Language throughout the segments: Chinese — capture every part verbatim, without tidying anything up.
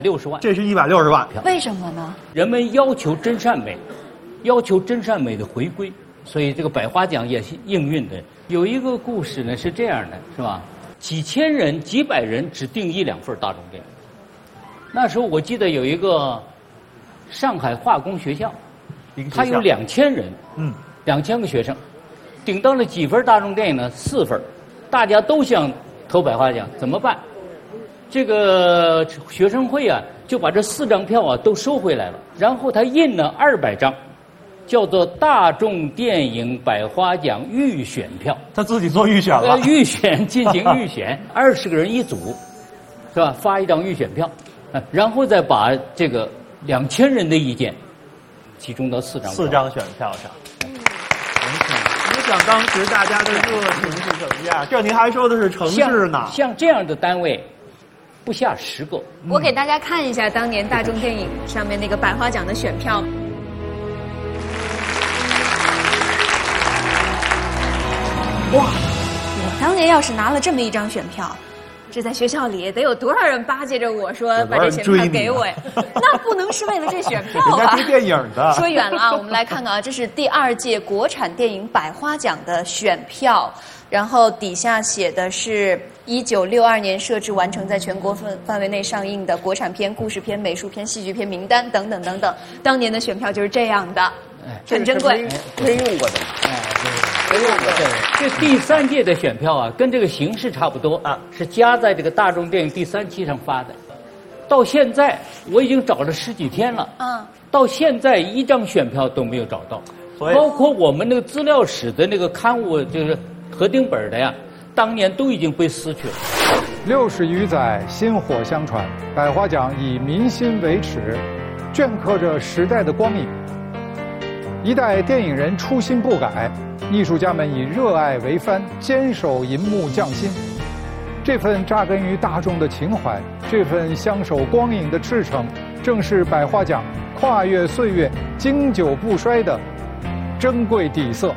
六十万， 这是一百六十万。 为什么呢？ 人们要求真善美，要求真善美的回归，所以这个百花奖也是应运的。有一个故事呢是这样的，是吧？几千人、几百人只订一两份大众电影。那时候我记得有一个上海化工学校，他有两千人，嗯，两千个学生，订到了几份大众电影呢？四份，大家都想投百花奖，怎么办？这个学生会啊，就把这四张票啊都收回来了，然后他印了二百张，叫做大众电影百花奖预选票。 他自己做预选了， 呃，预选进行预选，二十个人一组，是吧？发一张预选票，然后再把这个两千人的意见集中到四张四张选票上。你想当时大家的热情是什么样？这您还说的是城市呢？ 像, 像这样的单位不下十个。 我给大家看一下当年大众电影上面那个百花奖的选票。哇，我当年要是拿了这么一张选票，这在学校里得有多少人巴结着我说把这选票给我呀？那不能是为了这选票啊！ 人家追电影的。 说远了啊，我们来看看啊，这是第二届国产电影百花奖的选票，然后底下写的是一九六二年设置完成在全国范范围内上映的国产片、故事片、美术片、戏剧片名单等等等等。当年的选票就是这样的，很珍贵。 没用过的， 哎，对，没用过的。这第三届的选票啊，跟这个形式差不多啊，是加在这个大众电影第三期上发的。到现在我已经找了十几天了，啊，到现在一张选票都没有找到，包括我们那个资料室的那个刊物，就是合订本的呀，当年都已经被撕去了。 六十余载薪火相传，百花奖以民心为尺，镌刻着时代的光影。一代电影人初心不改，艺术家们以热爱为帆，坚守银幕匠心。这份扎根于大众的情怀，这份相守光影的赤诚，正是百花奖跨越岁月、经久不衰的珍贵底色。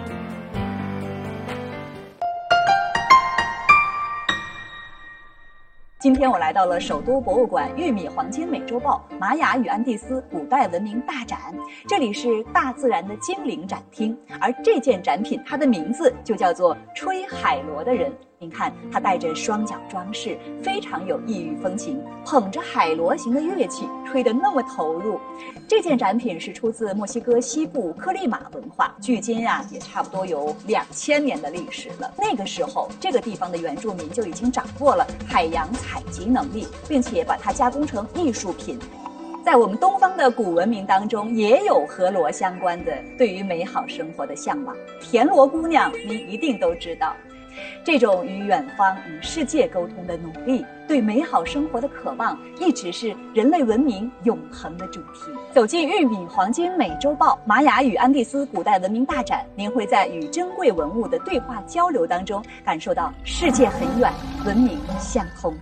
今天我来到了首都博物馆玉米黄金美洲豹玛雅与安第斯古代文明大展，这里是大自然的精灵展厅，而这件展品它的名字就叫做吹海螺的人。您看，他带着双脚装饰，非常有异域风情，捧着海螺形的乐器，吹得那么投入。这件展品是出自墨西哥西部克利马文化，距今啊也差不多有两千年的历史了。那个时候，这个地方的原住民就已经掌握了海洋采集能力，并且把它加工成艺术品。在我们东方的古文明当中，也有和螺相关的对于美好生活的向往。田螺姑娘，您一定都知道。这种与远方、与世界沟通的努力，对美好生活的渴望，一直是人类文明永恒的主题。走进玉米黄金美洲豹玛雅与安第斯古代文明大展，您会在与珍贵文物的对话交流当中，感受到世界很远，文明相通。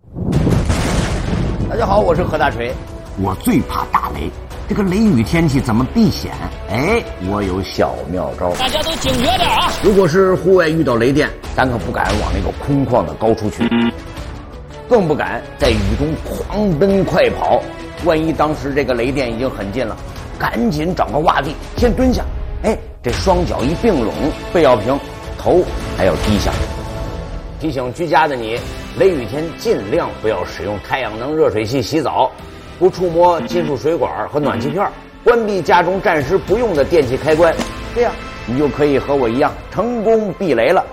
大家好，我是何大锤。我最怕打雷，这个雷雨天气怎么避险？哎，我有小妙招。 大家都警觉点啊！ 如果是户外遇到雷电，咱可不敢往那个空旷的高处去，更不敢在雨中狂奔快跑。万一当时这个雷电已经很近了，赶紧找个洼地先蹲下，哎，这双脚一并拢，背要平，头还要低下。提醒居家的你，雷雨天尽量不要使用太阳能热水器洗澡，不触摸金属水管和暖气片，关闭家中暂时不用的电器开关，这样你就可以和我一样成功避雷了。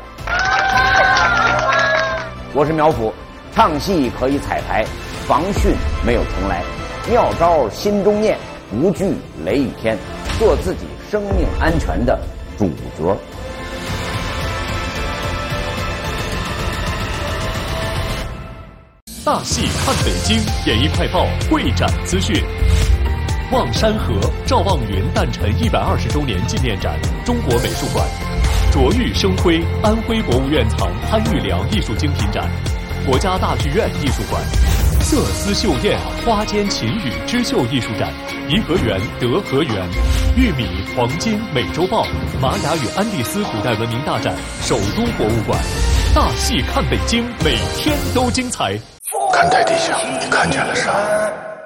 我是苗阜，唱戏可以彩排，防汛没有重来，妙招心中念，无惧雷雨天，做自己生命安全的主角。 大戏看北京，演艺快报会展资讯。望山河赵望云诞辰一百二十周年纪念展，中国美术馆；卓玉生辉安徽国务院藏潘玉良艺术精品展，国家大剧院艺术馆；色丝绣燕花间琴语织绣艺术展，颐和园德和园；玉米黄金美洲豹玛雅与安第斯古代文明大展，首都博物馆。大戏看北京，每天都精彩。 看台地下，你看见了啥？